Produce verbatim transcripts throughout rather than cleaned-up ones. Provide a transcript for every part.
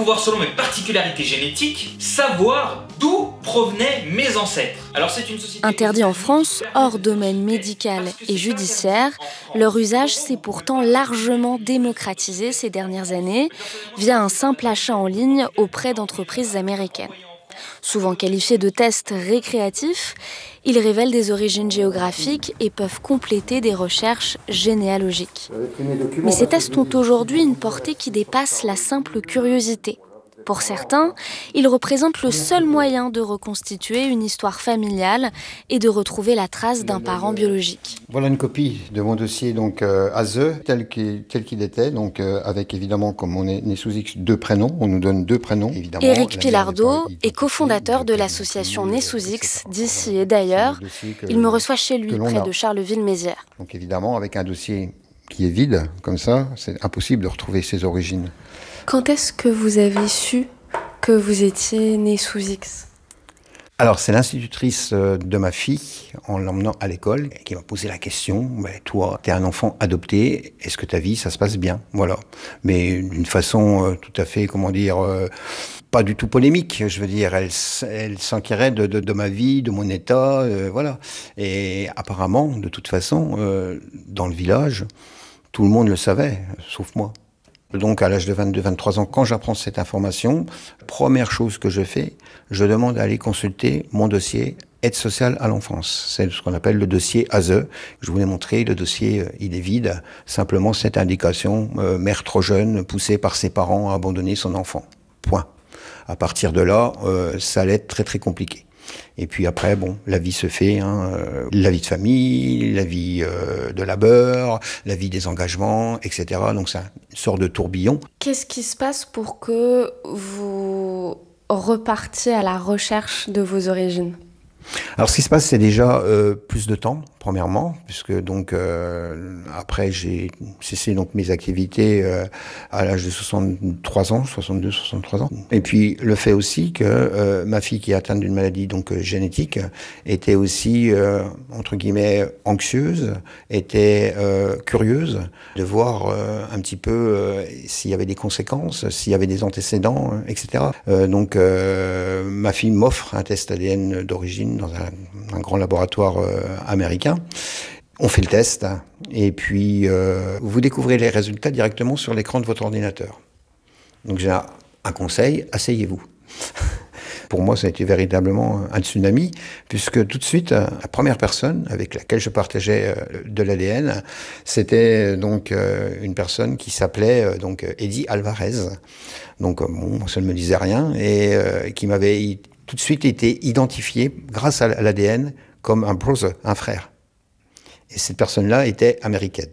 pouvoir, selon mes particularités génétiques, savoir d'où provenaient mes ancêtres. Alors c'est une société... Interdit en France, hors domaine médical et judiciaire, leur usage s'est pourtant largement démocratisé ces dernières années via un simple achat en ligne auprès d'entreprises américaines. Souvent qualifiés de tests récréatifs, ils révèlent des origines géographiques et peuvent compléter des recherches généalogiques. Mais ces tests ont aujourd'hui une portée qui dépasse la simple curiosité. Pour certains, ils représentent le seul moyen de reconstituer une histoire familiale et de retrouver la trace d'un parent biologique. Voilà une copie de mon dossier donc euh, A S E tel qu'il, tel qu'il était, donc euh, avec évidemment comme on est né sous X deux prénoms, on nous donne deux prénoms. Évidemment, Éric Pilardeau est cofondateur de l'association Né sous X d'ici et d'ailleurs. Il me reçoit chez lui près de Charleville-Mézières. Donc évidemment avec un dossier qui est vide comme ça, c'est impossible de retrouver ses origines. Quand est-ce que vous avez su que vous étiez né sous X ? Alors, c'est l'institutrice de ma fille, en l'emmenant à l'école, qui m'a posé la question, ben, toi, t'es un enfant adopté, est-ce que ta vie, ça se passe bien ? Voilà. Mais d'une façon euh, tout à fait, comment dire, euh, pas du tout polémique, je veux dire, elle, elle s'inquiérait de, de, de ma vie, de mon état, euh, voilà. Et apparemment, de toute façon, euh, dans le village, tout le monde le savait, sauf moi. Donc à l'âge de vingt-deux vingt-trois ans, quand j'apprends cette information, première chose que je fais, je demande à aller consulter mon dossier aide sociale à l'enfance. C'est ce qu'on appelle le dossier A S E. Je vous l'ai montré, le dossier, il est vide. Simplement cette indication, euh, mère trop jeune, poussée par ses parents à abandonner son enfant. Point. À partir de là, euh, ça allait être très très compliqué. Et puis après, bon, la vie se fait, hein, euh, la vie de famille, la vie euh, de labeur, la vie des engagements, et cetera. Donc c'est une sorte de tourbillon. Qu'est-ce qui se passe pour que vous repartiez à la recherche de vos origines ? Alors ce qui se passe, c'est déjà euh, plus de temps, premièrement, puisque donc euh, après j'ai cessé donc mes activités euh, à l'âge de soixante-trois ans, soixante-deux, soixante-trois ans. Et puis le fait aussi que euh, ma fille qui est atteinte d'une maladie donc euh, génétique était aussi euh, entre guillemets anxieuse, était euh, curieuse de voir euh, un petit peu euh, s'il y avait des conséquences, s'il y avait des antécédents, et cetera. Euh, donc euh, ma fille m'offre un test A D N d'origine dans un, un grand laboratoire euh, américain. On fait le test et puis euh, vous découvrez les résultats directement sur l'écran de votre ordinateur. Donc j'ai un, un conseil, asseyez-vous. Pour moi, ça a été véritablement un tsunami, puisque tout de suite, la première personne avec laquelle je partageais de l'A D N, c'était donc une personne qui s'appelait donc Eddie Alvarez. Donc bon, ça ne me disait rien et euh, qui m'avait tout de suite été identifié grâce à l'A D N comme un brother, un frère. Et cette personne-là était américaine.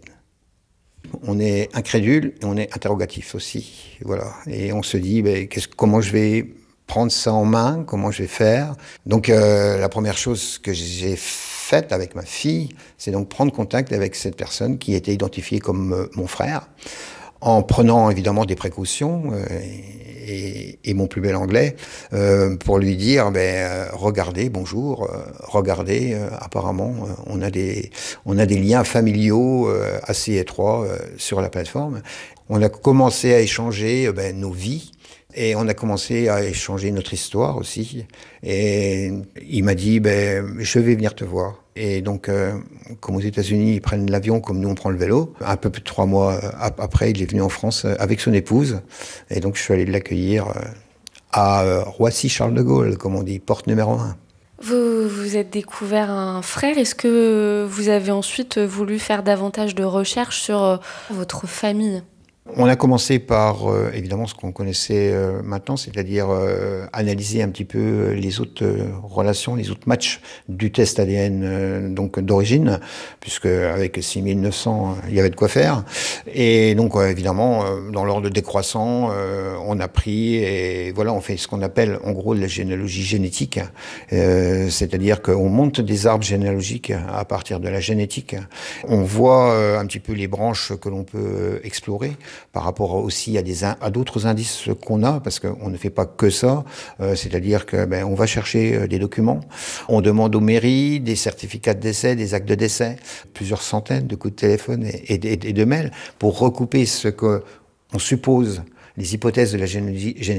On est incrédule et on est interrogatif aussi, voilà. Et on se dit, ben, qu'est-ce, comment je vais prendre ça en main, comment je vais faire. Donc euh, la première chose que j'ai faite avec ma fille, c'est donc prendre contact avec cette personne qui était identifiée comme euh, mon frère, en prenant évidemment des précautions euh, et, et mon plus bel anglais euh, pour lui dire ben euh, regardez bonjour euh, regardez euh, apparemment euh, on a des on a des liens familiaux euh, assez étroits euh, sur la plateforme. On a commencé à échanger euh, ben, nos vies. Et on a commencé à échanger notre histoire aussi. Et il m'a dit, ben, je vais venir te voir. Et donc, euh, comme aux États-Unis, ils prennent l'avion, comme nous, on prend le vélo. Un peu plus de trois mois après, il est venu en France avec son épouse. Et donc, je suis allé l'accueillir à Roissy-Charles de Gaulle, comme on dit, porte numéro un. Vous vous êtes découvert un frère. Est-ce que vous avez ensuite voulu faire davantage de recherches sur votre famille ? On a commencé par, euh, évidemment, ce qu'on connaissait euh, maintenant, c'est-à-dire euh, analyser un petit peu les autres euh, relations, les autres matchs du test A D N euh, donc d'origine, puisque avec six mille neuf cents, il y avait de quoi faire. Et donc, euh, évidemment, euh, dans l'ordre décroissant, euh, on a pris et voilà, on fait ce qu'on appelle, en gros, la généalogie génétique, euh, c'est-à-dire qu'on monte des arbres généalogiques à partir de la génétique. On voit euh, un petit peu les branches que l'on peut explorer, par rapport aussi à, des, à d'autres indices qu'on a, parce qu'on ne fait pas que ça, euh, c'est-à-dire que ben, on va chercher euh, des documents, on demande aux mairies des certificats de décès, des actes de décès, plusieurs centaines de coups de téléphone et, et, et de mails pour recouper ce qu'on suppose, les hypothèses de la généalogie